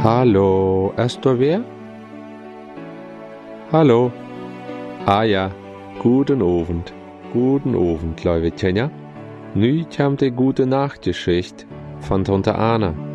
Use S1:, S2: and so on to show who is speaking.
S1: Hallo, ist da wer? Hallo? Ah ja, guten Abend, liebe Tanja. Nu kommt die gute Nachtschicht von Tante Anna.